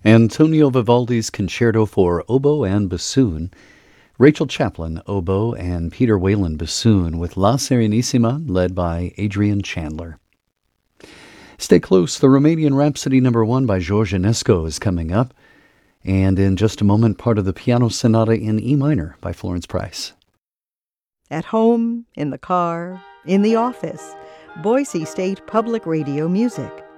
Antonio Vivaldi's Concerto for Oboe and Bassoon, Rachel Chaplin, oboe, and Peter Whalen, bassoon, with La Serenissima, led by Adrian Chandler. Stay close, the Romanian Rhapsody No. 1 by George Enesco is coming up, and in just a moment, part of the Piano Sonata in E minor by Florence Price. At home, in the car, in the office, Boise State Public Radio Music.